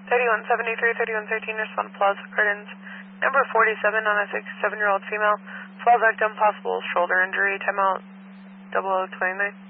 3173, 3113, respond Plaza Gardens. Number 47 on a 67-year-old female. Falls victim, possible shoulder injury. Timeout 0029.